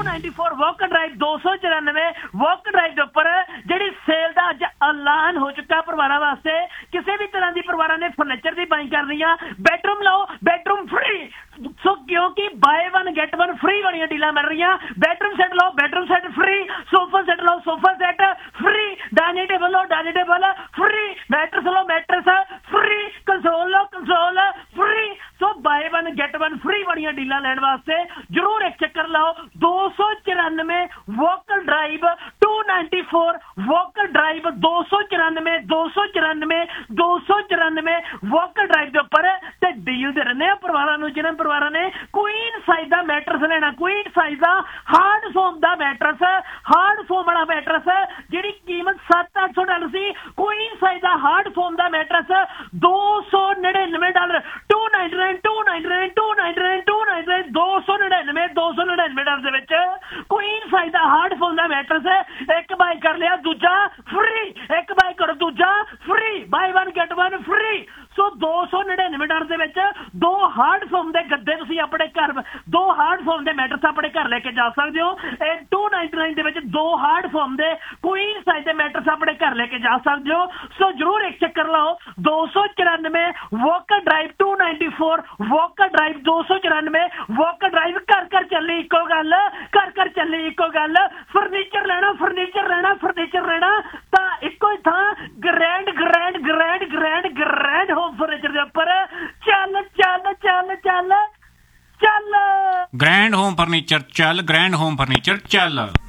294 walk drive 294 walk drive ਦੇ ਉੱਪਰ ਜਿਹੜੀ ਸੇਲ ਦਾ ਅੱਜ ਐਲਾਨ ਹੋ ਚੁੱਕਾ ਪਰਿਵਾਰਾਂ ਵਾਸਤੇ। ਕਿਸੇ ਵੀ ਤਰ੍ਹਾਂ ਦੀ ਪਰਿਵਾਰਾਂ ਨੇ ਫਰਨੀਚਰ ਦੀ ਬਾਈ ਕਰਨੀ ਆ, ਬੈਡਰੂਮ ਲਓ ਬੈਡਰੂਮ ਫ੍ਰੀ। ਸੋ ਕਿਉਂਕਿ ਬਾਏ 1 ਗੈਟ 1 ਫ੍ਰੀ ਵਾਲੀਆਂ ਡੀਲਾਂ ਮਿਲ ਰਹੀਆਂ। ਬੈਡਰੂਮ ਸੈੱਟ ਲਓ bedroom set free, sofa set ਲਓ sofa set free, dining table ਲਓ ਡਾਈਨਿੰਗ ਟੇਬਲ ਫ੍ਰੀ, ਮੈਟਰਸ ਲਓ ਮੈਟਰਸ ਫ੍ਰੀ, ਕੰਸੋਲ ਲਓ console free. So bye 1 get 1 free ਵਾਲੀਆਂ ਡੀਲਾਂ ਲੈਣ ਵਾਸਤੇ ਜ਼ਰੂਰ ਇੱਕ ਚੱਕਰ ਲਾਓ। 294 vocal drive 294 vocal drive 294 vocal drive ਦੇ ਉੱਪਰ ਤੇ ਡੀਲ ਦੇ ਰਹਿੰਦੇ ਆ ਪਰਿਵਾਰਾਂ ਨੂੰ। ਜਿਹਨਾਂ ਪਰਿਵਾਰਾਂ ਨੇ ਕੁਈਨ ਸਾਈਜ਼ ਦਾ ਮੈਟਰਸ ਲੈਣਾ, ਕੁਈਨ ਸਾਈਜ਼ ਦਾ ਹਾਰਡ ਫੋਮ ਦਾ ਮੈਟਰਸ, ਹਾਰਡ ਫੋਮ ਵਾਲਾ ਮੈਟਰਸ ਜਿਹੜੀ ਕੀਮਤ $700-800 ਸੀ, ਕੁਈਨ ਸਾਈਜ਼ ਦਾ ਹਾਰਡ ਫੋਮ ਦਾ ਮੈਟਰਸ $299 $299 ਦੇ ਵਿੱਚ ਕੁਈਨ ਸਾਈਜ਼ ਦਾ ਹਾਰਡ ਫੋਮ ਦਾ ਮੈਟਰਸ। ਇੱਕ ਬਾਈ ਕਰ ਲਿਆ ਦੂਜਾ ਫ੍ਰੀ, ਇੱਕ ਬਾਈ ਕਰੋ ਦੂਜਾ ਫ੍ਰੀ, ਬਾਈ 1 ਗੈਟ 1 ਫ੍ਰੀ। ਸੋ $299 ਦੇ ਵਿੱਚ 2 ਹਾਰਡ ਫੋਮ ਦੇ ਗੱਦੇ ਤੁਸੀਂ ਆਪਣੇ ਘਰ, 2 ਹਾਰਡ ਫੋਮ ਦੇ ਮੈਟਰਸ ਆਪਣੇ ਘਰ ਲੈ ਕੇ ਜਾ ਸਕਦੇ ਹੋ। ਇਹ 299 ਦੇ ਵਿੱਚ 2 ਹਾਰਡ ਫੋਮ ਦੇ ਕੁਈਨ ਸਾਈਜ਼ ਦੇ ਮੈਟਰਸ ਆਪਣੇ ਘਰ ਲੈ ਕੇ ਜਾ ਸਕਦੇ ਹੋ। ਸੋ ਜ਼ਰੂਰ ਇੱਕ ਚੱਕਰ ਲਾਓ। 294 vocal drive 294 vocal drive 294 vocal drive. ਘਰ ਘਰ ਚੱਲੀ ਇੱਕੋ ਗੱਲ, ਘਰ ਘਰ ਚੱਲੀ ਇੱਕੋ ਗੱਲ। ਫਰਨੀਚਰ ਲੈਣਾ ਫਰਨੀਚਰ ਲੈਣਾ ਫਰਨੀਚਰ ਲੈਣਾ ਤਾਂ ਇੱਕੋ ਹੀ ਥਾਂ grand grand grand grand grand home furniture ਦੇ ਉੱਪਰ। ਚੱਲ ਚੱਲ ਚੱਲ ਚੱਲ ਚੱਲ ਗ੍ਰੈਂਡ ਹੋਮ ਫਰਨੀਚਰ ਚੱਲ, ਗ੍ਰੈਂਡ ਹੋਮ ਫਰਨੀਚਰ ਚੱਲ।